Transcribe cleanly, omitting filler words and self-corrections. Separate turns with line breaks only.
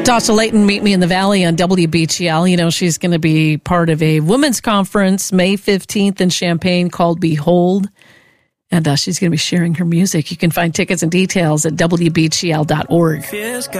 Tasha Layton, Meet Me in the Valley on WBGL. You know, she's going to be part of a women's conference May 15th in Champaign called Behold. And she's going to be sharing her music. You can find tickets and details at WBGL.org.